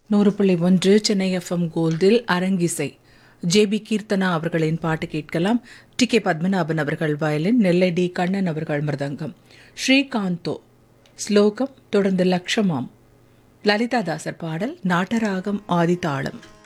100.1 Chennai FM கோல்டில் அரங்கிசை JP Keerthana அவர்களின் பாட்டு கேட்கலாம். டி.கே. பத்மநாபன் அவர்கள் வயலின், நெல்லை டி. கண்ணன் அவர்கள் மிருதங்கம், ஸ்ரீகாந்தோ ஸ்லோகம், தொடர்ந்து லக்ஷமாம். லலிதாதாசர் பாடல், நாட்டராகம் ஆதிதாளம்.